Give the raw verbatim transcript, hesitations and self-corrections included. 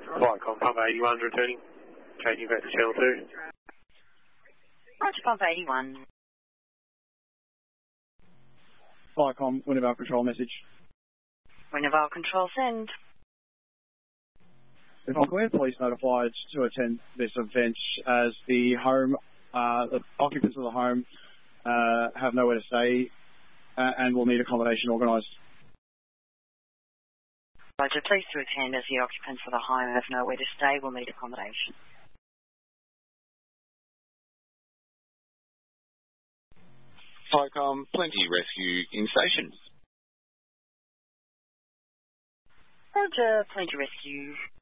Viacom, Pump eighty-one returning. Changing back to channel two. Roger, Pump eighty-one. Viacom, Winnipeg Control message. Winnipeg Control, send. If Queensland Police notified to attend this event as the home, uh, the occupants of the home uh, have nowhere to stay uh, and will need accommodation organised. Roger, please to attend as the occupants of the home have nowhere to stay, will need accommodation. Viacom, Plenty Rescue in station. Roger, Plenty Rescue.